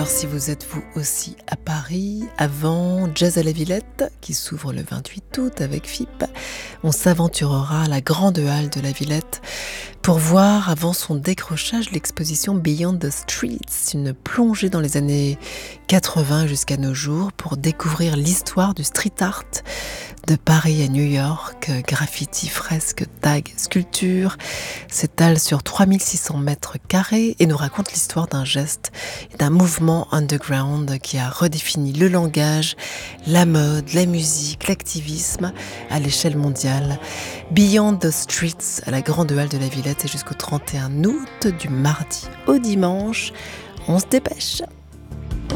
Alors si vous êtes vous aussi à Paris, avant Jazz à la Villette, qui s'ouvre le 28 août avec FIP, on s'aventurera à la grande halle de la Villette pour voir avant son décrochage l'exposition Beyond the Streets, une plongée dans les années 80 jusqu'à nos jours pour découvrir l'histoire du street art de Paris à New York, graffiti, fresques, tags, sculptures, s'étale sur 3600 mètres carrés et nous raconte l'histoire d'un geste et d'un mouvement underground qui a redéfini le langage, la mode, la musique, l'activisme à l'échelle mondiale. Beyond the Streets à la grande halle de la Villette et jusqu'au 31 août, du mardi au dimanche. On se dépêche.